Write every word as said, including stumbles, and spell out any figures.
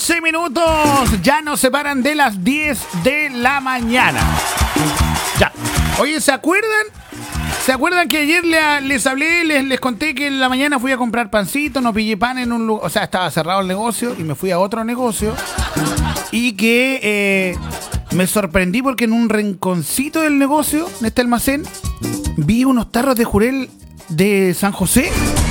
once minutos. Ya nos separan de las diez de la mañana. Ya. Oye, ¿se acuerdan? ¿Se acuerdan que ayer le, les hablé, les, les conté que en la mañana fui a comprar pancito, no pillé pan en un lugar, o sea, estaba cerrado el negocio y me fui a otro negocio y que eh, me sorprendí porque en un rinconcito del negocio, en este almacén, vi unos tarros de jurel de San José.